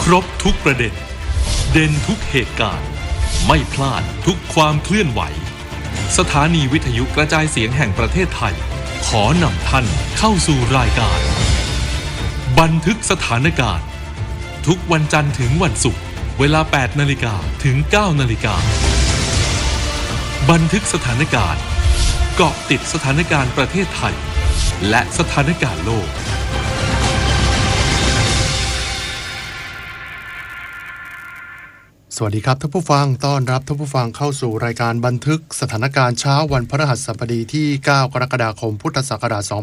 ครบทุกประเด็นเด่นทุกเหตุการณ์ไม่พลาดทุกความเคลื่อนไหวสถานีวิทยุกระจายเสียงแห่งประเทศไทยขอนำท่านเข้าสู่รายการบันทึกสถานการณ์ทุกวันจันทร์ถึงวันศุกร์เวลา 8 นาฬิกาถึง 9 นาฬิกาบันทึกสถานการณ์เกาะติดสถานการณ์ประเทศไทยและสถานการณ์โลกสวัสดีครับท่านผู้ฟังต้อนรับท่านผู้ฟังเข้าสู่รายการบันทึกสถานการณ์เช้าวันพฤหัสบดีที่ 9 กรกฎาคมพุทธศักราช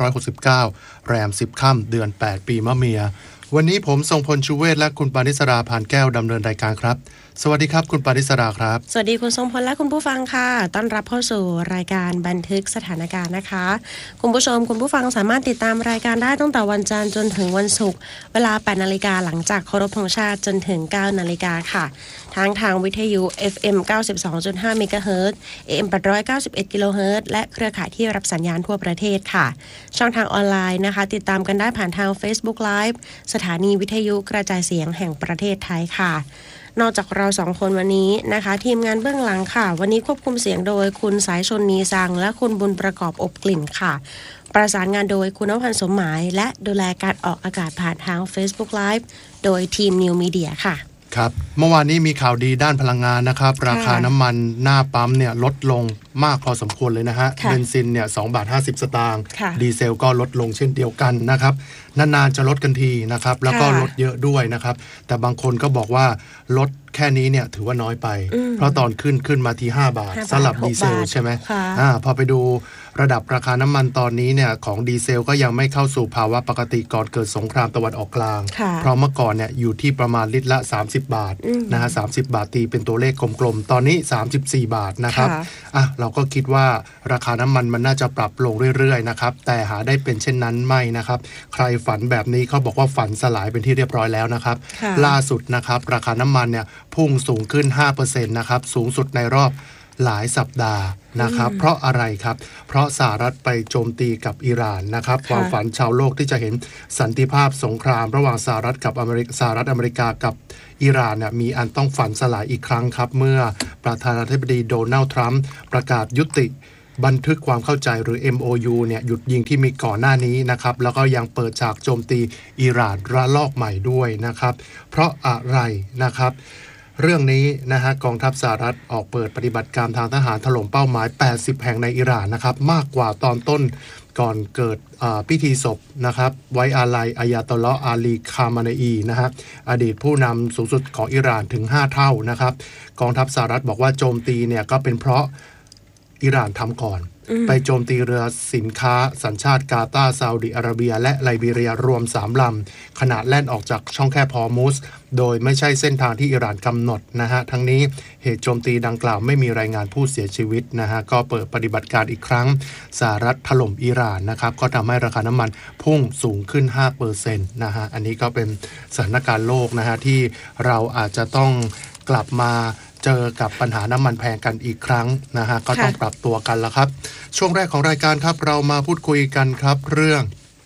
2569 แรม 10 ค่ำเดือน 8 ปีมะเมียวันนี้ผมทรงพลชูเวศและคุณปานิสราผ่านแก้วดำเนินรายการครับสวัสดีครับคุณปานิสราครับสวัสดีคุณทรงพลและคุณผู้ฟังค่ะต้อนรับเข้าสู่รายการบันทึกสถานการณ์นะคะคุณผู้ชมคุณผู้ฟังสามารถติดตามรายการได้ตั้งแต่วันจันทร์จนถึงวันศุกร์เวลา 8 นาฬิกาหลังจากเคารพธงชาติจนถึง 9 นาฬิกาค่ะทางวิทยุ FM 92.5 เมกะเฮิรตซ์ AM 891 กิโลเฮิรตซ์และเครือข่ายที่รับสัญญาณทั่วประเทศค่ะช่องทางออนไลน์นะคะติดตามกันได้ผ่านทาง Facebook Live สถานีวิทยุกระจายเสียงแห่งประเทศไทยค่ะนอกจากเราสองคนวันนี้นะคะทีมงานเบื้องหลังค่ะวันนี้ควบคุมเสียงโดยคุณสายชนนีซังและคุณบุญประกอบอบกลิ่นค่ะประสานงานโดยคุณนภันธ์สมหมายและดูแลการออกอากาศผ่านทาง Facebook Live โดยทีม New Media ค่ะครับเมื่อวานนี้มีข่าวดีด้านพลังงานนะครับราคาน้ำมันหน้าปั๊มเนี่ยลดลงมากพอสมควรเลยนะฮะเบนซินเนี่ย2.50 สตางค์ดีเซลก็ลดลงเช่นเดียวกันนะครับนานๆจะลดกันทีนะครับแล้วก็ลดเยอะด้วยนะครับแต่บางคนก็บอกว่าลดแค่นี้เนี่ยถือว่าน้อยไปเพราะตอนขึ้นมาที่5 บาทสำหรับดีเซลใช่ไหมพอไปดูระดับราคาน้ำมันตอนนี้เนี่ยของดีเซลก็ยังไม่เข้าสู่ภาวะปกติก่อนเกิดสงครามตะวันออกกลางเพราะเมื่อก่อนเนี่ยอยู่ที่ประมาณลิตรละ30 บาทนะฮะ30 บาทตีเป็นตัวเลขกลมๆตอนนี้34 บาทนะครับเราก็คิดว่าราคาน้ำมันมันน่าจะปรับลงเรื่อยๆนะครับแต่หาได้เป็นเช่นนั้นไม่นะครับใครฝันแบบนี้เขาบอกว่าฝันสลายเป็นที่เรียบร้อยแล้วนะครับล่าสุดนะครับราคาน้ำมันเนี่ยพุ่งสูงขึ้น 5% นะครับสูงสุดในรอบหลายสัปดาห์นะครับเพราะอะไรครับเพราะสหรัฐไปโจมตีกับอิหร่านนะครับความฝันชาวโลกที่จะเห็นสันติภาพสงครามระหว่างสหรัฐอเมริกากับอิหร่านเนี่ยมีอันต้องฝันสลายอีกครั้งครับเมื่อประธานาธิบดีโดนัลด์ทรัมป์ประกาศยุติบันทึกความเข้าใจหรือ MOU เนี่ยหยุดยิงที่มีก่อนหน้านี้นะครับแล้วก็ยังเปิดฉากโจมตีอิหร่านระลอกใหม่ด้วยนะครับเพราะอะไรนะครับเรื่องนี้นะฮะกองทัพสหรัฐออกเปิดปฏิบัติการทางทหารถล่มเป้าหมาย80แห่งในอิหร่านนะครับมากกว่าตอนต้นก่อนเกิดพิธีศพนะครับไว้อาลัยอายาตอลลอฮ์อาลีคามาเนอีนะฮะอดีตผู้นำสูงสุดของอิหร่านถึง5เท่านะครับกองทัพสหรัฐบอกว่าโจมตีเนี่ยก็เป็นเพราะอิหร่านทำก่อนไปโจมตีเรือสินค้าสัญชาติกาตาร์ซาอุดิอาระเบียและไลบีเรียรวม3 ลำขณะแล่นออกจากช่องแคบฮอร์มุซโดยไม่ใช่เส้นทางที่อิหร่านกำหนดนะฮะทั้งนี้เหตุโจมตีดังกล่าวไม่มีรายงานผู้เสียชีวิตนะฮะก็เปิดปฏิบัติการอีกครั้งสหรัฐถล่มอิหร่านนะครับก็ทำให้ราคาน้ำมันพุ่งสูงขึ้น 5% นะฮะอันนี้ก็เป็นสถานการณ์โลกนะฮะที่เราอาจจะต้องกลับมาเจอกับปัญหาน้ำมันแพงกันอีกครั้งนะฮะก็ต้องปรับตัวกันแล้วครับช่วงแรกของรายการครับเรามาพูดคุยกันครับเรื่อง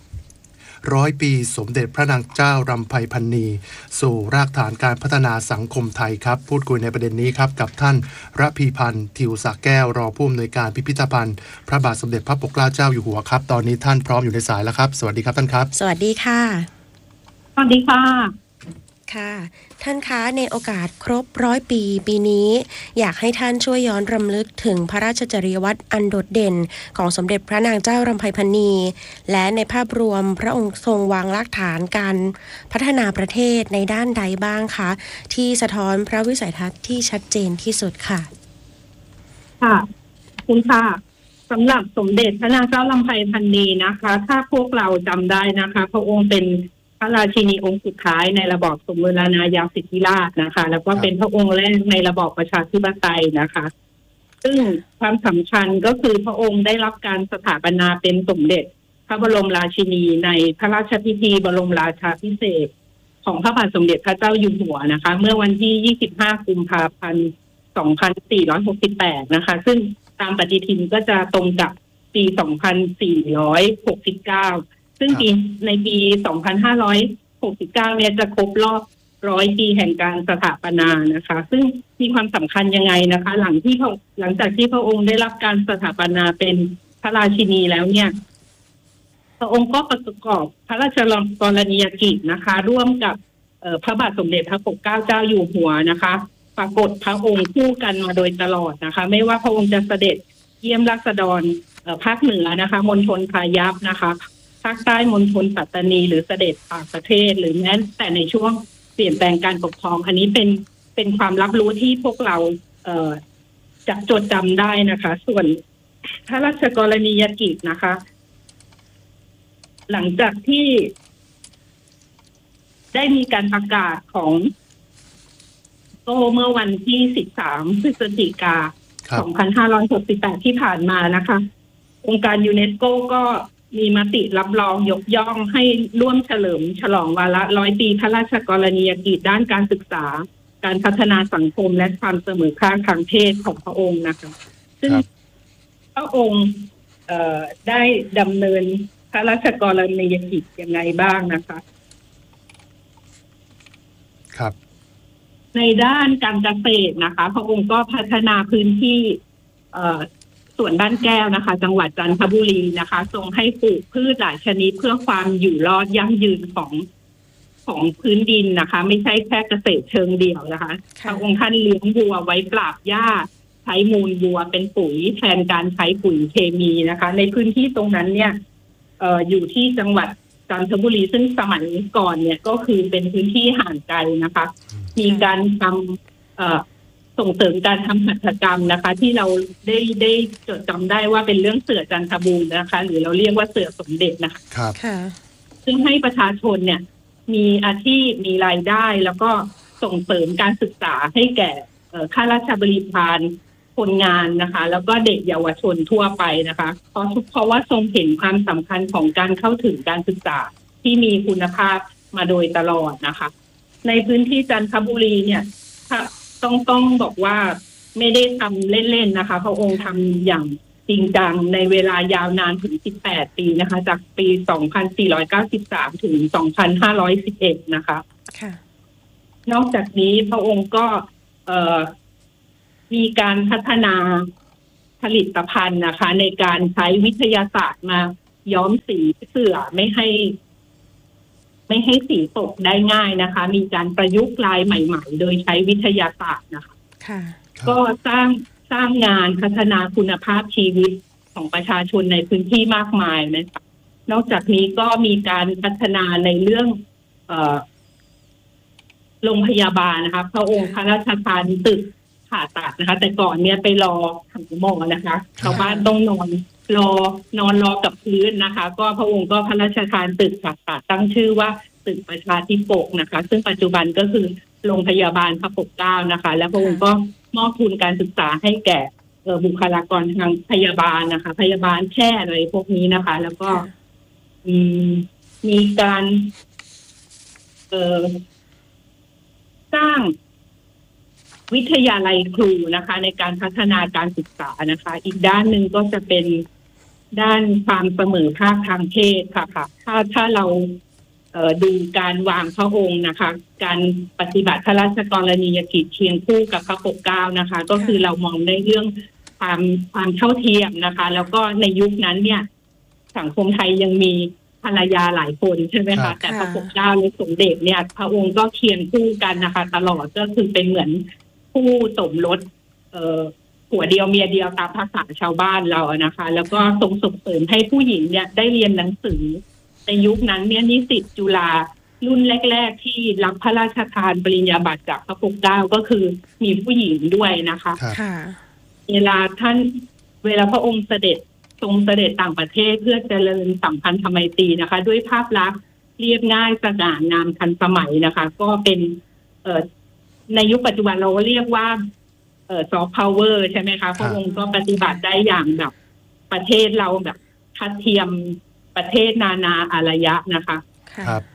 100 ปีสมเด็จพระนางเจ้ารำไพพรรณีสู่รากฐานการพัฒนาสังคมไทยครับพูดคุยในประเด็นนี้ครับกับท่านระพีพันธ์ทิวสะแก้วรองผู้อำนวยการพิพิธภัณฑ์พระบาทสมเด็จพระปกเกล้าเจ้าอยู่หัวครับตอนนี้ท่านพร้อมอยู่ในสายแล้วครับสวัสดีครับท่านครับสวัสดีค่ะสวัสดีค่ะค่ะท่านคะในโอกาสครบ100 ปีปีนี้อยากให้ท่านช่วยย้อนรำลึกถึงพระราชจริยวัตรอันโดดเด่นของสมเด็จพระนางเจ้ารำไพพรรณีและในภาพรวมพระองค์ทรงวางรากฐานการพัฒนาประเทศในด้านใดบ้างคะที่สะท้อนพระวิสัยทัศน์ที่ชัดเจนที่สุดค่ะค่ะคุณค่ะสำหรับสมเด็จพระนางเจ้ารำไพพรรณีนะคะถ้าพวกเราจำได้นะคะพระองค์เป็นพระราชินีองค์สุดท้ายในระบอบสมบูรณาญาสิทธิราชย์นะคะแล้วก็เป็นพระองค์แรกในระบอบประชาธิปไตยนะคะซึ่งความสำคัญก็คือพระองค์ได้รับการสถาปนาเป็นสมเด็จพระบรมราชินีในพระราชพิธีบรมราชาภิเษกของพระบาทสมเด็จพระเจ้าอยู่หัวนะคะเมื่อวันที่25 กุมภาพันธ์ 2468นะคะซึ่งตามปฏิทินก็จะตรงกับปี 2469ซึ่งในปี 2569 เนี่ยจะครบรอบ 100 ปีแห่งการสถาปนานะคะ ซึ่งมีความสำคัญยังไงนะคะ หลังจากที่พระองค์ได้รับการสถาปนาเป็นพระราชินีแล้วเนี่ยพระองค์ก็ประกอบพระราชกรณียกิจนะคะ ร่วมกับพระบาทสมเด็จพระปกเกล้าเจ้าอยู่หัวนะคะปรากฏพระองค์คู่กันมาโดยตลอดนะคะไม่ว่าพระองค์จะเสด็จเยี่ยมราษฎรภาคเหนือนะคะมณฑลพายัพนะคะภาคใต้มณฑลปัตตานีหรือเสด็จต่างประเทศหรือแม้แต่ในช่วงเปลี่ยนแปลงการปกครองอันนี้เป็นความรับรู้ที่พวกเราจะจดจำได้นะคะส่วนพระราชกรณียกิจนะคะหลังจากที่ได้มีการประกาศของเมื่อวันที่13 พฤศจิกายน 2568 ที่ผ่านมานะคะองค์การยูเนสโกก็มีมติรับรองยกย่องให้ร่วมเฉลิมฉลองวาระ100 ปีพระราชกรณียกิจด้านการศึกษาการพัฒนาสังคมและความเสมอภาคทางเพศของพระองค์นะคะซึ่งพระองค์ได้ดำเนินพระราชกรณียกิจยังไงบ้างนะคะครับในด้านการเกษตรนะคะพระองค์ก็พัฒนาพื้นที่สวนบ้านแก้วนะคะจังหวัดจันทบุรีนะคะทรงให้ปลูกพืชหลายชนิดเพื่อความอยู่รอดยั่งยืนของพื้นดินนะคะไม่ใช่แค่เกษตรเชิงเดี่ยวนะคะพระองค์ท่านเลี้ยงวัวไว้ปราบหญ้าใช้มูลวัวเป็นปุ๋ยแทนการใช้ปุ๋ยเคมีนะคะในพื้นที่ตรงนั้นเนี่ยอยู่ที่จังหวัดจันทบุรีซึ่งสมัยก่อนเนี่ยก็คือเป็นพื้นที่ห่างไกลนะคะมีการทำส่งเสริมการทำหัตถกรรมนะคะที่เราได้จดจำได้ว่าเป็นเรื่องเสือจันทบูรณ์นะคะหรือเราเรียกว่าเสือสมเด็จนะคะครับซึ่งให้ประชาชนเนี่ยมีอาชีพมีรายได้แล้วก็ส่งเสริมการศึกษาให้แก่ข้าราชบริพารคนงานนะคะแล้วก็เด็กเยาวชนทั่วไปนะคะเพราะว่าทรงเห็นความสำคัญของการเข้าถึงการศึกษาที่มีคุณภาพมาโดยตลอดนะคะในพื้นที่จันทบุรีเนี่ยต้องบอกว่าไม่ได้ทำเล่นๆนะคะพระองค์ทำอย่างจริงจังในเวลายาวนานถึง18 ปีนะคะจากปี 2493 ถึง 2511 นะคะนอกจากนี้พระองค์ก็มีการพัฒนาผลิตภัณฑ์นะคะในการใช้วิทยาศาสตร์มาย้อมสีเสื่อไม่ให้สีตกได้ง่ายนะคะมีการประยุกต์ลายใหม่ๆโดยใช้วิทยาศาสตร์นะคะก็สร้างงานพัฒนาคุณภาพชีวิตของประชาชนในพื้นที่มากมายนะคะนอกจากนี้ก็มีการพัฒนาในเรื่องโรงพยาบาลนะคะพระองค์พระราชทานตึกผ่าตัดนะคะแต่ก่อนเนี่ยไปรอหาหมอนะคะชาวบ้านต้องนอนรอกับพื้นนะคะก็พระองค์ก็พระราชทานตึกผ่าตัดตั้งชื่อว่าตึกประชาธิปกนะคะซึ่งปัจจุบันก็คือโรงพยาบาลพระปกเกล้านะคะและพระองค์ก็มอบทุนการศึกษาให้แก่บุคลากรทางพยาบาลนะคะพยาบาลแพทย์อะไรพวกนี้นะคะแล้วก็มีการสร้างวิทยาลัยครูนะคะในการพัฒนาการศึกษานะคะอีกด้านหนึ่งก็จะเป็นด้านความเสมอภาคทางเพศค่ะถ้าเราดูการวางพระองค์นะคะการปฏิบัติพระราชกรณียกิจเคียงคู่กับพระปกเกล้านะคะก็คือเรามองในเรื่องความเท่าเทียมนะคะแล้วก็ในยุคนั้นเนี่ยสังคมไทยยังมีภรรยาหลายคนใช่ไหมคะแต่พระปกเกล้าและสมเด็จเนี่ยพระองค์ก็เคียงคู่กันนะคะตลอดก็คือเป็นเหมือนผู้สมรสผัวเดียวเมียเดียวตามภาษาชาวบ้านเรานะคะแล้วก็ส่งเสริมให้ผู้หญิงเนี่ยได้เรียนหนังสือในยุคนั้นเนี่ยนิสิตจุฬารุ่นแรกๆที่รับพระราชทานปริญญาบัตรจากพระปกเกล้าก็คือมีผู้หญิงด้วยนะคะเวลาพระองค์ทรงเสด็จต่างประเทศเพื่อเจริญสัมพันธไมตรีนะคะด้วยภาพลักษณ์เรียบง่ายสง่างามทันสมัยนะคะก็เป็นในยุคปัจจุบันเราเรียกว่าซอฟต์พาวเวอร์ใช่ไหมคะพระองค์ก็ปฏิบัติได้อย่างแบบประเทศเราแบบทัดเทียมประเทศนาอารยะนะคะครับ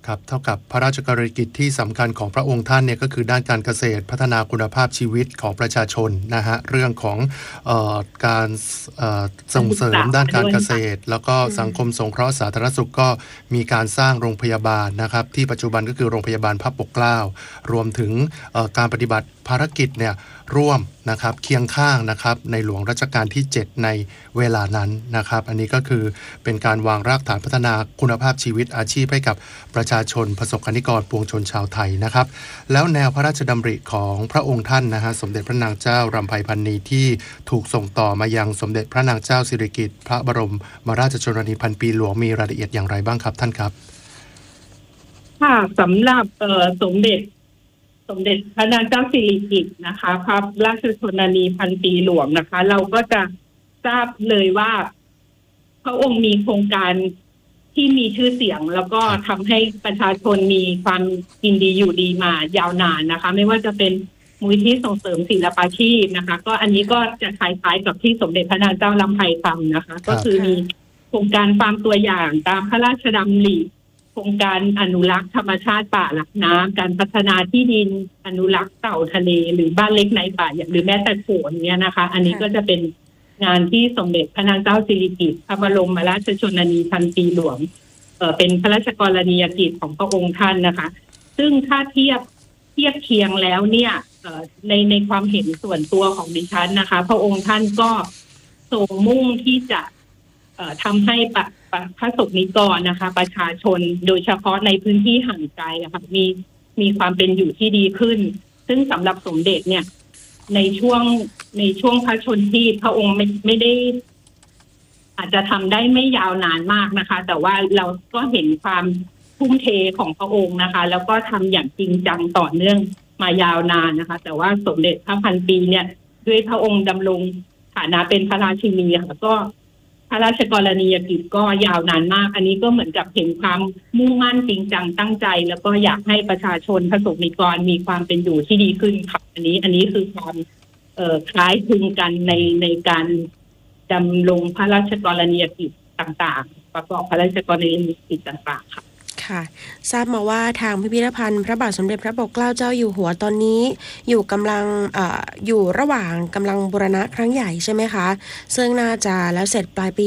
ครับเท่ากับพระราชกรณียกิจที่สำคัญของพระองค์ท่านเนี่ยก็คือด้านการเกษตรพัฒนาคุณภาพชีวิตของประชาชนนะฮะเรื่องของการส่งเสริมด้านการเกษตรแล้วก็สังคมสงเคราะห์สาธารณสุขก็มีการสร้างโรงพยาบาลนะครับที่ปัจจุบันก็คือโรงพยาบาลพระปกเกล้ารวมถึงการปฏิบัติภารกิจเนี่ยร่วมนะครับเคียงข้างนะครับในหลวงรัชกาลที่ 7ในเวลานั้นนะครับอันนี้ก็คือเป็นการวางรากฐานพัฒนาคุณภาพชีวิตอาชีพให้กับประชาชนประสบกนิกรปวงชนชาวไทยนะครับแล้วแนวพระราชดำริของพระองค์ท่านนะฮะสมเด็จพระนางเจ้ารำไพพรรณีที่ถูกส่งต่อมายังสมเด็จพระนางเจ้าสิริกิติ์พระบรมราชชนนีพันปีหลวงมีรายละเอียดอย่างไรบ้างครับท่านครับค่ะสำหรับสมเด็จพระนางเจ้าสิริกิติ์นะคะพระราชชนนีพันปีหลวงนะคะเราก็จะทราบเลยว่าพระองค์มีโครงการที่มีชื่อเสียงแล้วก็ทำให้ประชาชนมีความกินดีอยู่ดีมายาวนานนะคะไม่ว่าจะเป็นมูลที่ส่งเสริมศิลปาชีพนะคะก็อันนี้ก็จะคล้ายๆกับที่สมเด็จพระนางเจ้าลำไพทำนะคะก็คือมีโครงการฟาร์มตัวอย่างตามพระราชดำริโครงการอนุรักษ์ธรรมชาติป่าหลักน้ำการพัฒนาที่ดินอนุรักษ์เต่าทะเลหรือบ้านเล็กในป่าหรือแม้แต่โขนเนี่ยนะคะอันนี้ก็จะเป็นงานที่สมเด็จพระนางเจ้าสิริกิติ์พระบรมราชชนนีพันปีหลวงเป็นพระราชกรณียกิจของพระองค์ท่านนะคะซึ่งถ้าเทียบเคียงแล้วเนี่ยในความเห็นส่วนตัวของดิฉันนะคะพระองค์ท่านก็ทรงมุ่งที่จะทำให้พระสงฆ์นิกรนะคะประชาชนโดยเฉพาะในพื้นที่ห่างไกลค่ะมีความเป็นอยู่ที่ดีขึ้นซึ่งสำหรับสมเด็จเนี่ยในช่วงพระชนที่พระองค์ไม่ได้อาจจะทำได้ไม่ยาวนานมากนะคะแต่ว่าเราก็เห็นความทุ่มเทของพระองค์นะคะแล้วก็ทำอย่างจริงจังต่อเนื่องมายาวนานนะคะแต่ว่าสมเด็จพระพันปีเนี่ยด้วยพระองค์ดำรงฐานะเป็นพระราชินีค่ะก็พระราชกรณียกิจก็ยาวนานมากอันนี้ก็เหมือนกับเห็นความมุ่งมั่นจริงจังตั้งใจแล้วก็อยากให้ประชาชนประสบนิกรมีความเป็นอยู่ที่ดีขึ้นค่ะอันนี้คือความคล้ายคลึงกันในการดำรงพระราชกรณียกิจต่างๆประกอบพระราชกรณียกิจต่างๆค่ะค่ะทราบมาว่าทางพิพิธภัณฑ์พระบาทสมเด็จพระปกเกล้าเจ้าอยู่หัวตอนนี้อยู่ระหว่างกำลังบูรณะครั้งใหญ่ใช่ไหมคะซึ่งน่าจะแล้วเสร็จปลายปี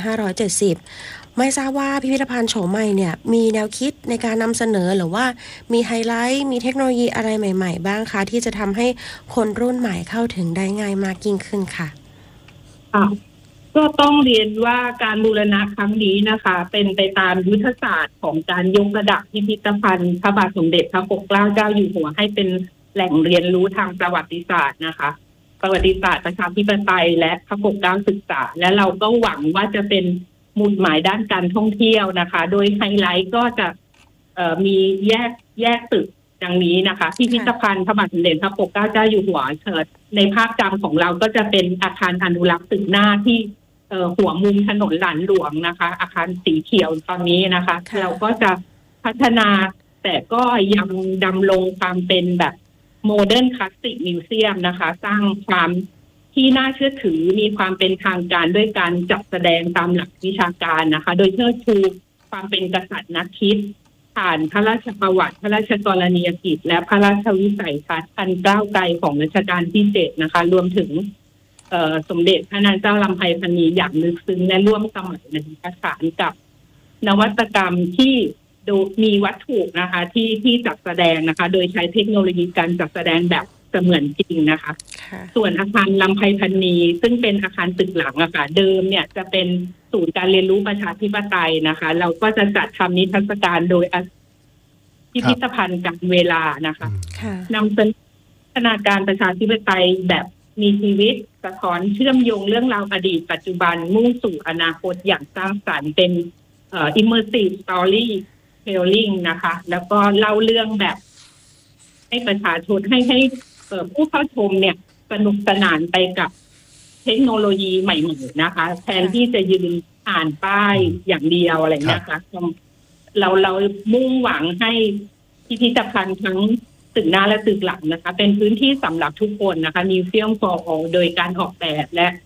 2570 ไม่ทราบว่าพิพิธภัณฑ์โฉมใหม่เนี่ยมีแนวคิดในการนำเสนอหรือว่ามีไฮไลท์มีเทคโนโลยีอะไรใหม่ๆบ้างคะที่จะทำให้คนรุ่นใหม่เข้าถึงได้ง่ายมากยิ่งขึ้นค่ะก็ต้องเรียนว่าการบูรณะครั้งนี้นะคะเป็นไปตามยุทธศาสตร์ของการยกระดับพิพิธภัณฑ์พระบาทสมเด็จพระปกเกล้าเจ้าอยู่หัวให้เป็นแหล่งเรียนรู้ทางประวัติศาสตร์นะคะประวัติศาสตร์ประชาธิปไตยและพระปกเกล้าศึกษาและเราก็หวังว่าจะเป็นหมุดหมายด้านการท่องเที่ยวนะคะโดยไฮไลท์ก็จะมีแยกตึกดังนี้นะคะพิพิธภัณฑ์พระบาทสมเด็จพระปกเกล้าเจ้าอยู่หัวในภาพจำของเราก็จะเป็นอาคารอนุรักษ์ตึกหน้าที่หัวมุมถนนหลานหลวงนะคะอาคารสีเขียวตอนนี้นะคะเราก็จะพัฒนาแต่ก็ยังดำรงความเป็นแบบโมเดิร์นคลาสสิกมิวเซียมนะคะสร้างความที่น่าเชื่อถือมีความเป็นทางการด้วยการจัดแสดงตามหลักวิชาการนะคะโดยเชิดชูความเป็นกษัตริย์นักคิดผ่านพระราชประวัติพระราชกรณียกิจและพระราชวิสัยทัศน์อันก้าวไกลของรัชกาลที่ 7นะคะรวมถึงสมเด็จพระนางเจ้าลำไพพรรณีอย่างลึกซึ้งและร่วมสมัยในประสานกับนวัตกรรมที่มีวัตถุนะคะที่จัดแสดงนะคะโดยใช้เทคโนโลยีการจัดแสดงแบบเสมือนจริงนะคะส่วนอาคารลำไพพรรณีซึ่งเป็นอาคารตึกหลังอะค่ะเดิมเนี่ยจะเป็นศูนย์การเรียนรู้ประชาธิปไตยนะคะเราก็จะจัดทำนิทรรศการโดยพิพิธภัณฑ์การเวลานะคะนำเสนอพัฒนาการประชาธิปไตยแบบมีชีวิตสะท้อนเชื่อมโยงเรื่องราวอดีตปัจจุบันมุ่งสู่อนาคตอย่างสร้างสรรค์เป็นimmersive storytelling นะคะแล้วก็เล่าเรื่องแบบให้ประชาชนให้ผู้เข้าชมเนี่ยสนุกสนานไปกับเทคโนโลยีใหม่ๆนะคะแทนที่จะยืนอ่านป้ายอย่างเดียวอะไรนะคะเรามุ่งหวังให้พิพิธภัณฑ์ทั้งตึกหน้าและตึกหลังนะคะเป็นพื้นที่สำหรับทุกคนนะคะ Museum for All โดยการออกแบบและ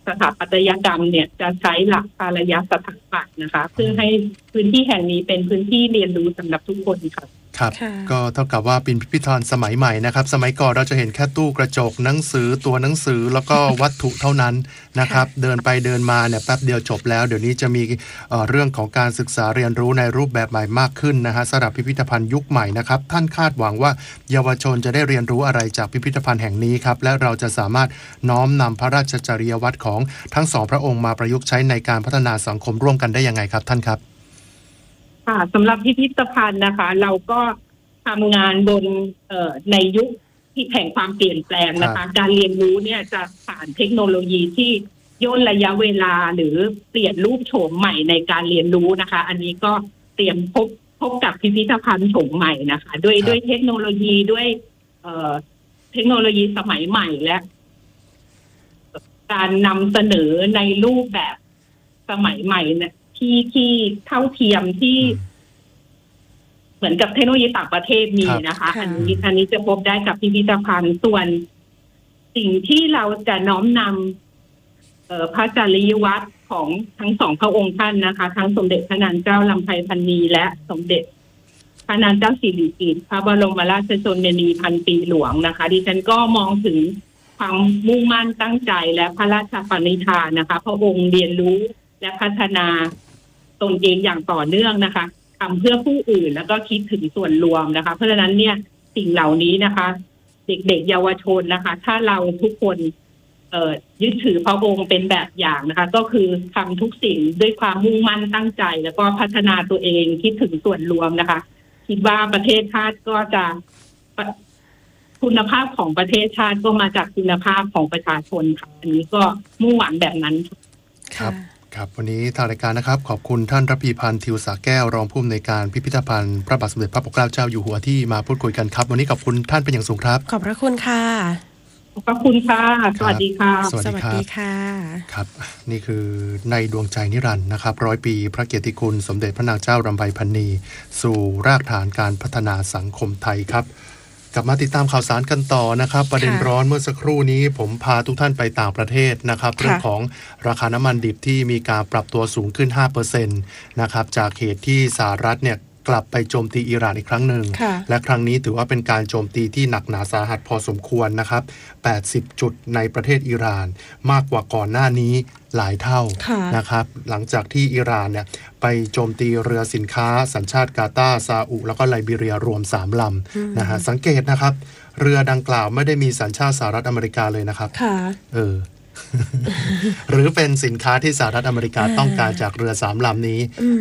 สถาปัตยกรรมเนี่ยจะใช้หลักอารยสถาปัตย์นะคะเพื่อให้พื้นที่แห่งนี้เป็นพื้นที่เรียนรู้สำหรับทุกคนค่ะครับก็เท่ากับว่าเป็นพิพิธภัณฑ์สมัยใหม่นะครับสมัยก่อนเราจะเห็นแค่ตู้กระจกหนังสือตัวหนังสือแล้วก็วัตถุเท่านั้นนะครับเดินไปเดินมาเนี่ยแป๊บเดียวจบแล้วเดี๋ยวนี้จะมีเรื่องของการศึกษาเรียนรู้ในรูปแบบใหม่มากขึ้นนะฮะสำหรับพิพิธภัณฑ์ยุคใหม่นะครับท่านคาดหวังว่าเยาวชนจะได้เรียนรู้อะไรจากพิพิธภัณฑ์แห่งนี้ครับและเราจะสามารถน้อมนำพระราชจริยวัตรของทั้งสองพระองค์มาประยุกต์ใช้ในการพัฒนาสังคมร่วมกันได้ยังไงครับท่านครับค่ะสำหรับพิพิธภัณฑ์นะคะเราก็ทำงานบนในยุคที่แห่งความเปลี่ยนแปลงนะคะการเรียนรู้เนี่ยจะผ่านเทคโนโลยีที่ย่นระยะเวลาหรือเปลี่ยนรูปโฉมใหม่ในการเรียนรู้นะคะอันนี้ก็เตรียมพบกับพิพิธภัณฑ์โฉมใหม่นะคะด้วยเทคโนโลยีด้วยเทคโนโลยีสมัยใหม่และการนำเสนอในรูปแบบสมัยใหม่เนี่ยที่เท่าเทียมที่เหมือนกับเทคโนโลยีต่างประเทศมีนะคะอันนี้จะพบได้กับพิพิธภัณฑ์ส่วนสิ่งที่เราจะน้อมนำพระจริยวัตรของทั้งสองพระองค์ท่านนะคะทั้งสมเด็จพระนางเจ้าลำไพพรรณีและสมเด็จพระนางเจ้าสิริกิติ์พระบรมราชชนนีพันปีหลวงนะคะดิฉันก็มองถึงความมุ่งมั่นตั้งใจและพระราชปณิธานนะคะพระองค์เรียนรู้และพัฒนาตนเองอย่างต่อเนื่องนะคะทำเพื่อผู้อื่นแล้วก็คิดถึงส่วนรวมนะคะเพราะฉะนั้นเนี่ยสิ่งเหล่านี้นะคะเด็กๆเยาวชนนะคะถ้าเราทุกคนยึดถือพระองค์เป็นแบบอย่างนะคะก็คือทำทุกสิ่งด้วยความมุ่งมั่นตั้งใจแล้วก็พัฒนาตัวเองคิดถึงส่วนรวมนะคะคิดว่าประเทศชาติก็จะคุณภาพของประเทศชาติก็มาจากคุณภาพของประชาชนค่ะอันนี้ก็มุ่งหวังแบบนั้นครับครับวันนี้ทางรายการนะครับขอบคุณท่านระพีพันธ์ทิวสาแก้วรองผู้อำนวยการพิพิธภัณฑ์พระบาทสมเด็จพระปกเกล้าเจ้าอยู่หัวที่มาพูดคุยกันครับวันนี้ขอบคุณท่านเป็นอย่างสูงครับขอบพระคุณค่ะขอบคุณค่ะสวัสดีค่ะสวัสดีค่ะครับนี่คือในดวงใจนิรันดร์นะครับ100 ปีพระเกียรติคุณสมเด็จพระนางเจ้ารำไพพรรณีสู่รากฐานการพัฒนาสังคมไทยครับกลับมาติดตามข่าวสารกันต่อนะครับประเด็นร้อนเมื่อสักครู่นี้ผมพาทุกท่านไปต่างประเทศนะครับเรื่องของราคาน้ำมันดิบที่มีการปรับตัวสูงขึ้น 5% นะครับจากเหตุที่สหรัฐเนี่ยกลับไปโจมตีอิหร่านอีกครั้งหนึ่งและครั้งนี้ถือว่าเป็นการโจมตีที่หนักหนาสาหัสพอสมควรนะครับ80 จุดในประเทศอิหร่านมากกว่าก่อนหน้านี้หลายเท่านะครับหลังจากที่อิหร่านเนี่ยไปโจมตีเรือสินค้าสัญชาติกาตาร์ซาอุแล้วก็ไลบีเรียรวม3 ลำนะฮะสังเกตนะครับเรือดังกล่าวไม่ได้มีสัญชาติสหรัฐอเมริกาเลยนะครับหรือเป็นสินค้าที่สหรัฐอเมริกาต้องการจากเรือ3 ลำนี้